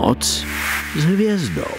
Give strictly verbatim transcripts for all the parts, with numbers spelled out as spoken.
Noc s hvězdou.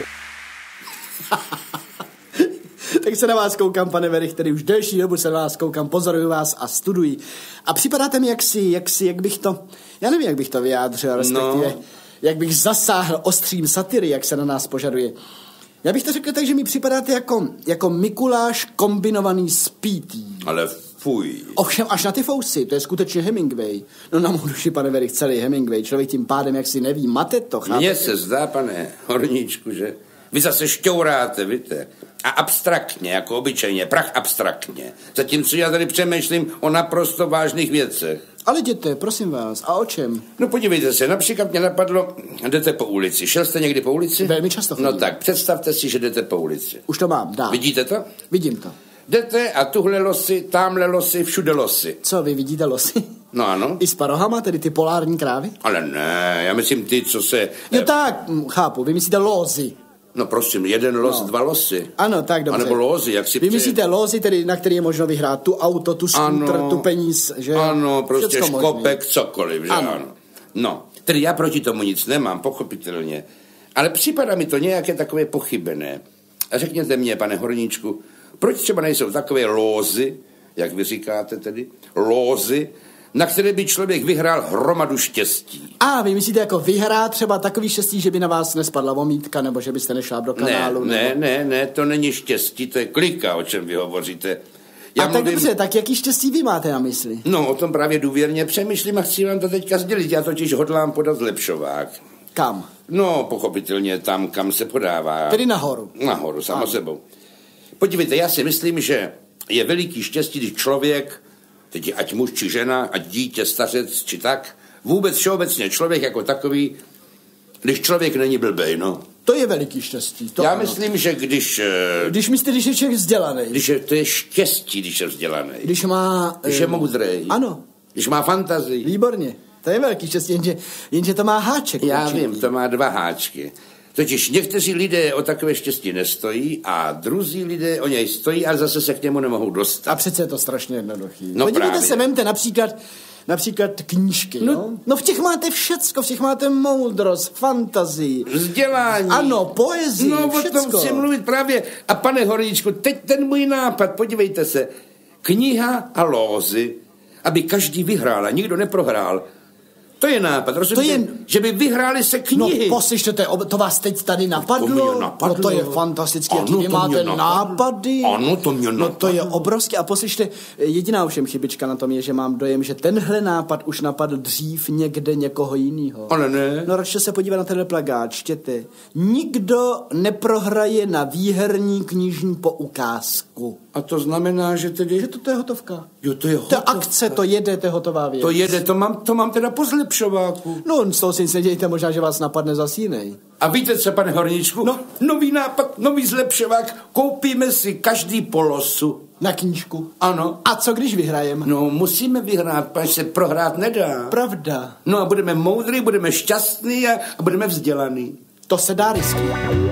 Tak se na vás koukám, pane Werich, který už delší dobu se na vás koukám, pozoruju vás a studuji. A připadáte mi jaksi, jaksi, jak bych to, já nevím, jak bych to vyjádřil, respektive, no. jak bych zasáhl ostřím satiry, jak se na nás požaduje. Já bych to řekl tak, že mi připadáte jako, jako Mikuláš kombinovaný s Pítý. Ale fuj. Ovšem až na ty fousy, to je skutečně Hemingway. No na mou duši, pane Werich, celý Hemingway. Člověk tím pádem, jak si neví, mate to, chápete? Mně se zdá, pane Horníčku, že vy zase šťouráte, víte. A abstraktně, jako obyčejně, prach abstraktně. Zatímco já tady přemýšlím o naprosto vážných věcech. Ale jděte, prosím vás, a o čem? No podívejte se, například mě napadlo, jdete po ulici. Šel jste někdy po ulici? Velmi často chodím. No tak, představte si, že jdete po ulici. Už to mám, dá. Vidíte to? Vidím to. Jdete a tuhle losy, tamhle losy, všude losy. Co, vy vidíte losy? No ano. I s parohama, tedy ty polární krávy? Ale ne, já myslím ty, co se... Jo tak, chápu, vy myslíte lózy. No prosím, jeden los, no. dva losy. Ano, tak dobře. A nebo lózy, jak si Vy myslíte lózy, tedy na který je možno vyhrát tu auto, tu skútr, tu peníz, že? Ano, prostě všecko škopek, možný. cokoliv, že ano. ano. No, tedy já proti tomu nic nemám, pochopitelně. Ale připadá mi to nějaké takové pochybené. A řekněte mě, pane Horníčku, proč třeba nejsou takové lózy, jak vy říkáte tedy, lózy, na které by člověk vyhrál hromadu štěstí. A vy myslíte jako vyhrát třeba takový štěstí, že by na vás nespadla vomítka, nebo že byste nešla do kanálu? Ne, nebo... ne, ne, ne, to není štěstí, to je klika, o čem vy hovoříte. Já a mluvím... tak dobře, tak jaký štěstí vy máte na mysli? No, o tom právě důvěrně přemýšlím a chci vám to teďka sdělit. Já totiž hodlám podat zlepšovák. Kam? No, pochopitelně tam, kam se podává. Tedy nahoru. Nahoru, samo sebou. Podívejte, já si myslím, že je veliký štěstí, když člověk, teď ať muž či žena, ať dítě, stařec či tak, vůbec všeobecně člověk jako takový, když člověk není blbej, no. To je veliký štěstí. To Já ano. myslím, že když... Když myslíte, když je člověk vzdělaný. Když je, to je štěstí, když je vzdělaný. Když má... Když je moudrej. Ano. Když má fantazii. Výborně. To je velký štěstí, jenže, jenže to má háček. Já určitý. vím, to má dva háčky. Totiž někteří lidé o takové štěstí nestojí a druzí lidé o něj stojí, ale zase se k němu nemohou dostat. A přece je to strašně jednoduchý. No podívejte právě. se, vemte například, například knížky, no. no. No v těch máte všecko, v těch máte moudrost, fantazii. Vzdělání. Ano, poezii, No všecko. o tom chci mluvit právě. A pane Horníčku, teď ten můj nápad, podívejte se. Kniha a lózy, aby každý vyhrál a nikdo neprohrál. To je nápad, rozumíte? Je... Že by vyhrály se knihy. No poslyšte, to, je, to vás teď tady napadlo? To mě napadlo. No to je fantastické, ano, vy máte nápady. Ano, to mě napadlo. No to je obrovské. A poslyšte, jediná ovšem chybička na tom je, že mám dojem, že tenhle nápad už napadl dřív někde někoho jiného. Ale ne. No radši se podívat na tenhle plagát, čtěte. Nikdo neprohraje na výherní knižní poukázku. A to znamená, že tedy... Že to, to je hotovka. Jo, to je hotovka. To akce, to jede, to je hotová věc. To jede, to mám, to mám teda po zlepšováku. No, z toho si nic nedějte, možná, že vás napadne zas jinej. A víte co, pane Horníčku? No. Nový nápad, nový zlepšovák, koupíme si každý polosu. Na knížku. Ano. A co když vyhrajeme? No, musíme vyhrát, protože se prohrát nedá. Pravda. No a budeme moudrý, budeme šťastný a, a budeme vzdělaný. To se dá riskovat.